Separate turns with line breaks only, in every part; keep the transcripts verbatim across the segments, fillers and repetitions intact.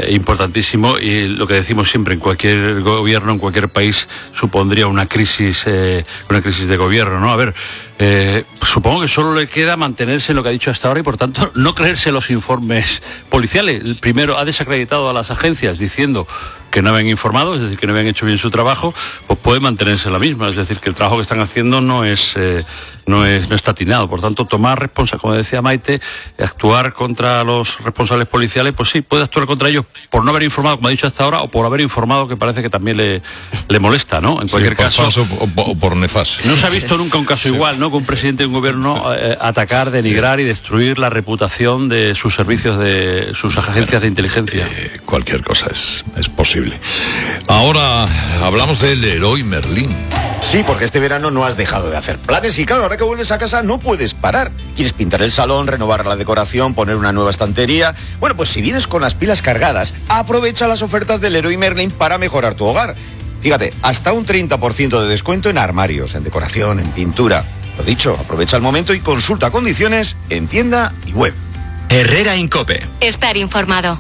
eh, importantísimo, y lo que decimos siempre, en cualquier gobierno, en cualquier país, supondría una crisis, eh, una crisis de gobierno, ¿no? A ver, eh, supongo que solo le queda mantenerse en lo que ha dicho hasta ahora y, por tanto, no creerse los informes policiales. El primero ha desacreditado a las agencias diciendo que no habían informado, es decir, que no habían hecho bien su trabajo, pues puede mantenerse la misma, es decir, que el trabajo que están haciendo no es eh, no es no está atinado. Por tanto, tomar responsabilidad, como decía Maite, actuar contra los responsables policiales, pues sí, puede actuar contra ellos por no haber informado, como ha dicho hasta ahora, o por haber informado, que parece que también le, le molesta, ¿no? En cualquier
sí, por
caso,
falso o, o por nefasto.
No se ha visto nunca un caso igual, ¿no? Que un presidente de un gobierno eh, atacar, denigrar y destruir la reputación de sus servicios, de sus agencias de inteligencia.
Eh, cualquier cosa es, es posible. Ahora hablamos del Leroy Merlin.
Sí, porque este verano no has dejado de hacer planes y claro, ahora que vuelves a casa no puedes parar. ¿Quieres pintar el salón, renovar la decoración, poner una nueva estantería? Bueno, pues si vienes con las pilas cargadas, aprovecha las ofertas del Leroy Merlin para mejorar tu hogar. Fíjate, hasta un treinta por ciento de descuento en armarios, en decoración, en pintura. Lo dicho, aprovecha el momento y consulta condiciones en tienda y web.
Herrera Incope.
Estar informado.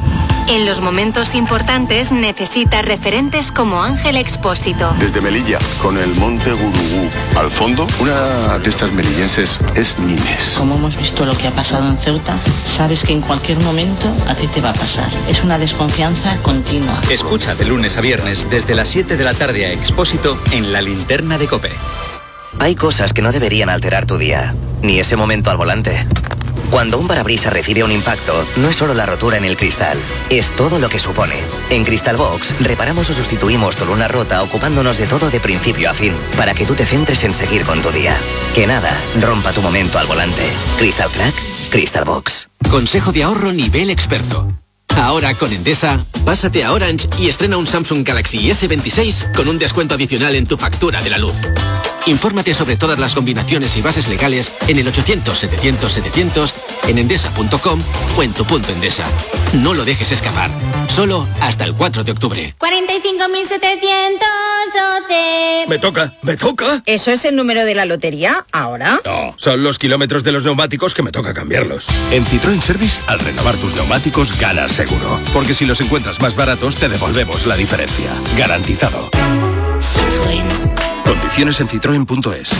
En los momentos importantes necesitas referentes como Ángel Expósito.
Desde Melilla, con el monte Gurugú. Al fondo, una de estas melillenses es Nimes.
Como hemos visto lo que ha pasado en Ceuta, sabes que en cualquier momento a ti te va a pasar. Es una desconfianza continua.
Escucha de lunes a viernes desde las siete de la tarde a Expósito en La Linterna de COPE.
Hay cosas que no deberían alterar tu día, ni ese momento al volante. Cuando un parabrisas recibe un impacto, no es solo la rotura en el cristal, es todo lo que supone. En Crystal Box, reparamos o sustituimos tu luna rota ocupándonos de todo de principio a fin, para que tú te centres en seguir con tu día. Que nada rompa tu momento al volante. Crystal Crack, Crystal Box.
Consejo de ahorro nivel experto. Ahora con Endesa, pásate a Orange y estrena un Samsung Galaxy ese veintiséis con un descuento adicional en tu factura de la luz. Infórmate sobre todas las combinaciones y bases legales en el ochocientos setecientos setecientos, en endesa punto com o en tu punto Endesa. No lo dejes escapar. Solo hasta el cuatro de octubre.
cuarenta y cinco mil setecientos doce.
Me toca, me toca.
¿Eso es el número de la lotería ahora?
No, son los kilómetros de los neumáticos que me toca cambiarlos.
En Citroën Service, al renovar tus neumáticos, ganas seguro. Porque si los encuentras más baratos, te devolvemos la diferencia. Garantizado.
Citroën.
Condiciones en citroen punto es.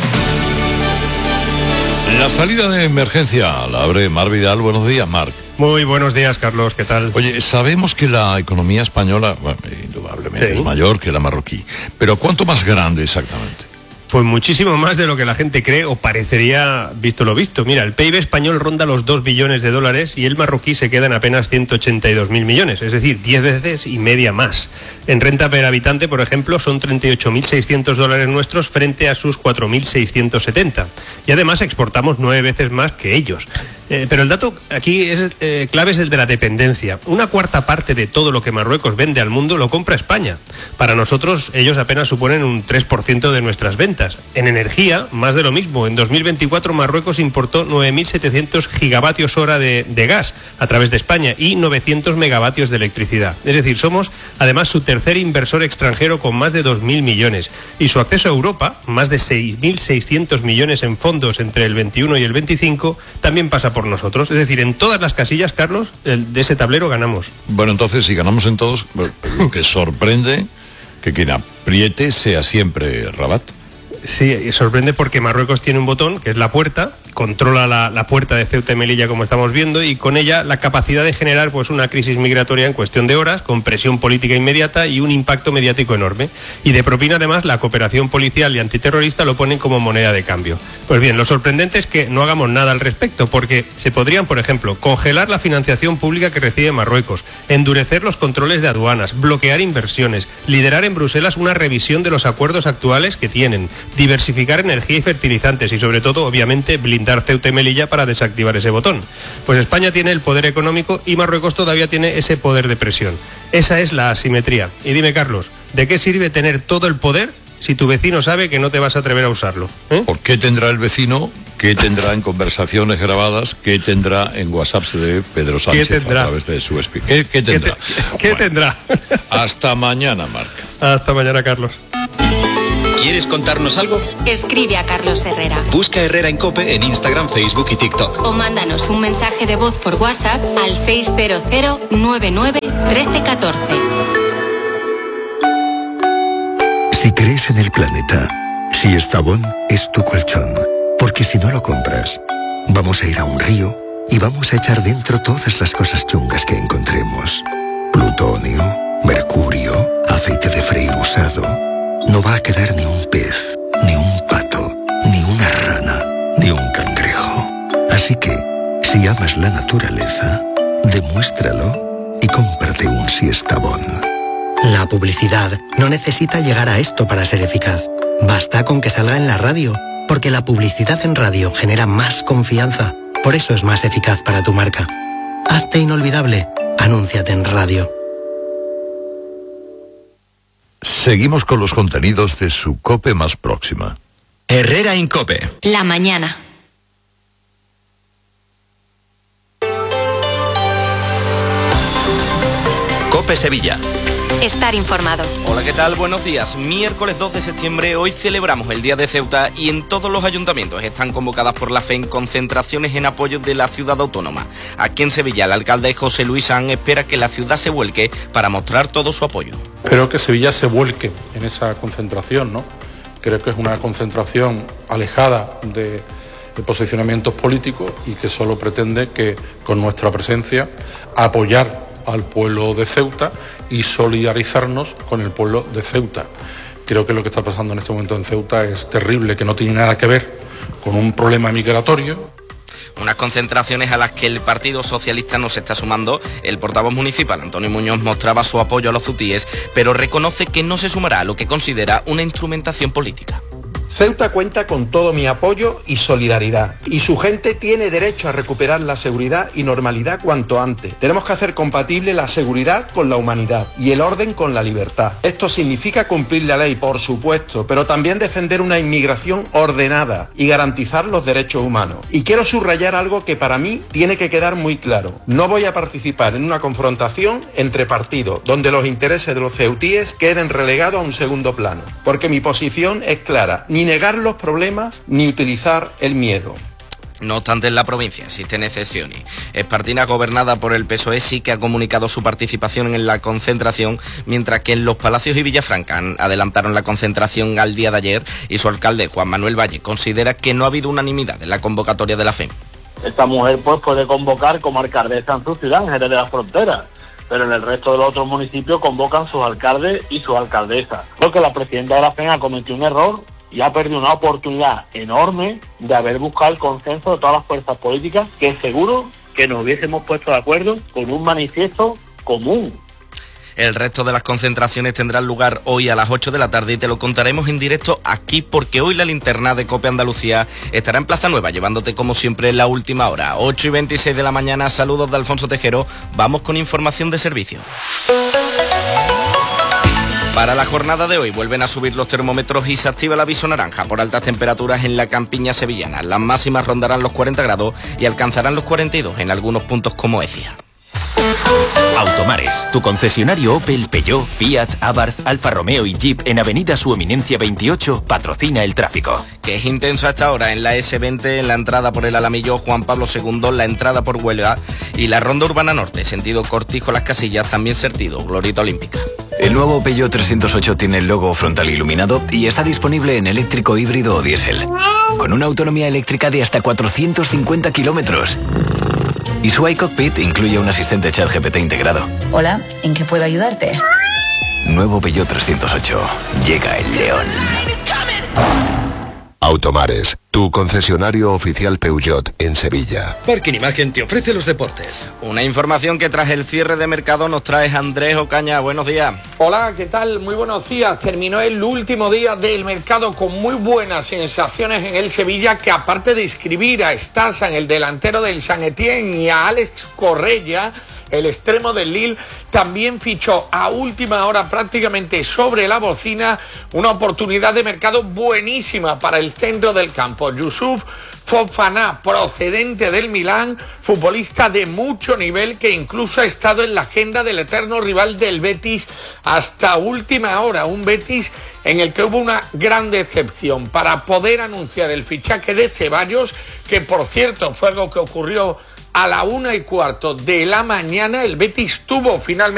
La salida de emergencia la abre Mar Vidal. Buenos días, Marc.
Muy buenos días, Carlos, ¿qué tal?
Oye, sabemos que la economía española, bueno, indudablemente sí, es mayor que la marroquí, pero ¿cuánto más grande exactamente?
Pues muchísimo más de lo que la gente cree o parecería visto lo visto. Mira, el P I B español ronda los dos billones de dólares y el marroquí se queda en apenas ciento ochenta y dos mil millones, es decir, diez veces y media más. En renta per habitante, por ejemplo, son treinta y ocho mil seiscientos dólares nuestros frente a sus cuatro mil seiscientos setenta. Y además exportamos nueve veces más que ellos. Eh, pero el dato aquí es eh, clave es el de la dependencia. Una cuarta parte de todo lo que Marruecos vende al mundo lo compra España. Para nosotros, ellos apenas suponen un tres por ciento de nuestras ventas. En energía, más de lo mismo. En dos mil veinticuatro, Marruecos importó nueve mil setecientos gigavatios hora de, de gas a través de España y novecientos megavatios de electricidad. Es decir, somos además su tercer inversor extranjero con más de dos mil millones. Y su acceso a Europa, más de seis mil seiscientos millones en fondos entre el veintiuno y el veinticinco, también pasa por nosotros. Es decir, en todas las casillas, Carlos, el, de ese tablero ganamos.
Bueno, entonces, si ganamos en todos, lo que sorprende que quien apriete sea siempre Rabat.
Sí, sorprende porque Marruecos tiene un botón, que es la puerta, controla la, la puerta de Ceuta y Melilla, como estamos viendo, y con ella la capacidad de generar pues una crisis migratoria en cuestión de horas, con presión política inmediata y un impacto mediático enorme. Y de propina, además, la cooperación policial y antiterrorista lo ponen como moneda de cambio. Pues bien, lo sorprendente es que no hagamos nada al respecto, porque se podrían, por ejemplo, congelar la financiación pública que recibe Marruecos, endurecer los controles de aduanas, bloquear inversiones, liderar en Bruselas una revisión de los acuerdos actuales que tienen, diversificar energía y fertilizantes y, sobre todo, obviamente, blindar Ceuta y Melilla para desactivar ese botón. Pues España tiene el poder económico y Marruecos todavía tiene ese poder de presión. Esa es la asimetría. Y dime, Carlos, ¿de qué sirve tener todo el poder si tu vecino sabe que no te vas a atrever a usarlo? ¿Eh?
¿Por qué tendrá el vecino? ¿Qué tendrá en conversaciones grabadas? ¿Qué tendrá en WhatsApps de Pedro Sánchez a través de su speech? ¿Qué, qué tendrá?
¿Qué, te, ¿qué
bueno,
tendrá?
Hasta mañana, Marc.
Hasta mañana, Carlos.
¿Quieres contarnos algo?
Escribe a Carlos Herrera.
Busca Herrera en COPE en Instagram, Facebook y TikTok.
O mándanos un mensaje de voz por WhatsApp al seis cero cero nueve nueve uno tres uno cuatro.
Si crees en el planeta, si Estavón es tu colchón, porque si no lo compras, vamos a ir a un río y vamos a echar dentro todas las cosas chungas que encontremos. Plutonio, mercurio, aceite de freír usado. No va a quedar ni un pez, ni un pato, ni una rana, ni un cangrejo. Así que, si amas la naturaleza, demuéstralo y cómprate un Siestabón.
La publicidad no necesita llegar a esto para ser eficaz. Basta con que salga en la radio, porque la publicidad en radio genera más confianza. Por eso es más eficaz para tu marca. Hazte inolvidable. Anúnciate en radio.
Seguimos con los contenidos de su COPE más próxima.
Herrera en COPE.
La mañana.
COPE Sevilla.
Estar informado.
Hola, ¿qué tal? Buenos días. Miércoles dos de septiembre, hoy celebramos el Día de Ceuta y en todos los ayuntamientos están convocadas por la FEN concentraciones en apoyo de la ciudad autónoma. Aquí en Sevilla, el alcalde José Luis Sanz espera que la ciudad se vuelque para mostrar todo su apoyo.
Espero que Sevilla se vuelque en esa concentración, ¿no? Creo que es una concentración alejada de, de posicionamientos políticos y que solo pretende que con nuestra presencia apoyar al pueblo de Ceuta y solidarizarnos con el pueblo de Ceuta. Creo que lo que está pasando en este momento en Ceuta es terrible, que no tiene nada que ver con un problema migratorio.
Unas concentraciones a las que el Partido Socialista no se está sumando. El portavoz municipal, Antonio Muñoz, mostraba su apoyo a los cetíes, pero reconoce que no se sumará a lo que considera una instrumentación política.
Ceuta cuenta con todo mi apoyo y solidaridad, y su gente tiene derecho a recuperar la seguridad y normalidad cuanto antes. Tenemos que hacer compatible la seguridad con la humanidad y el orden con la libertad. Esto significa cumplir la ley, por supuesto, pero también defender una inmigración ordenada y garantizar los derechos humanos. Y quiero subrayar algo que para mí tiene que quedar muy claro. No voy a participar en una confrontación entre partidos donde los intereses de los ceutíes queden relegados a un segundo plano, porque mi posición es clara: ni negar los problemas ni utilizar el miedo.
No obstante, en la provincia existen excepciones. Espartinas, gobernada por el P S O E, sí que ha comunicado su participación en la concentración, mientras que en Los Palacios y Villafranca adelantaron la concentración al día de ayer y su alcalde, Juan Manuel Valle, considera que no ha habido unanimidad en la convocatoria de la FEM.
Esta mujer pues puede convocar como alcaldesa en su ciudad, en Jerez de la Frontera, pero en el resto de los otros municipios convocan sus alcaldes y sus alcaldesas. Creo que la presidenta de la FEM ha cometido un error y ha perdido una oportunidad enorme de haber buscado el consenso de todas las fuerzas políticas, que seguro que nos hubiésemos puesto de acuerdo con un manifiesto común.
El resto de las concentraciones tendrán lugar hoy a las ocho de la tarde y te lo contaremos en directo aquí, porque hoy la linterna de COPE Andalucía estará en Plaza Nueva, llevándote como siempre la última hora. ocho y veintiséis de la mañana, saludos de Alfonso Tejero, vamos con información de servicio. Para la jornada de hoy vuelven a subir los termómetros y se activa el aviso naranja por altas temperaturas en la campiña sevillana. Las máximas rondarán los cuarenta grados y alcanzarán los cuarenta y dos en algunos puntos como Écija.
Automares, tu concesionario Opel, Peugeot, Fiat, Abarth, Alfa Romeo y Jeep en Avenida Su Eminencia veintiocho, patrocina el tráfico.
Que es intenso hasta ahora en la ese veinte, en la entrada por el Alamillo Juan Pablo segundo, la entrada por Huelva y la Ronda Urbana Norte, sentido Cortijo Las Casillas, también sentido Glorieta Olímpica.
El nuevo Peugeot trescientos ocho tiene el logo frontal iluminado y está disponible en eléctrico, híbrido o diésel, con una autonomía eléctrica de hasta cuatrocientos cincuenta kilómetros. Y su iCockpit incluye un asistente ChatGPT integrado.
Hola, ¿en qué puedo ayudarte?
Nuevo Peugeot trescientos ocho. Llega el león.
Automares, tu concesionario oficial Peugeot en Sevilla.
Parking Imagen te ofrece los deportes.
Una información que tras el cierre de mercado nos trae Andrés Ocaña. Buenos días.
Hola, ¿qué tal? Muy buenos días. Terminó el último día del mercado con muy buenas sensaciones en el Sevilla, que aparte de inscribir a Stasa, en el delantero del San Etienne, y a Alex Correia, el extremo del Lille, también fichó a última hora, prácticamente sobre la bocina, una oportunidad de mercado buenísima para el centro del campo. Yusuf Fofana, procedente del Milán, futbolista de mucho nivel que incluso ha estado en la agenda del eterno rival del Betis hasta última hora, un Betis en el que hubo una gran decepción para poder anunciar el fichaje de Ceballos, que por cierto fue algo que ocurrió a la una y cuarto de la mañana. El Betis tuvo finalmente